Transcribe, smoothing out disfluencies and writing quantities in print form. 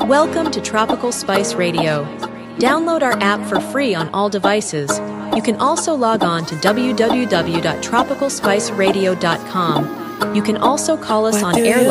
Welcome to Tropical Spice Radio. Download our app for free on all devices. You can also log on to www.tropicalspiceradio.com. You can also call us on air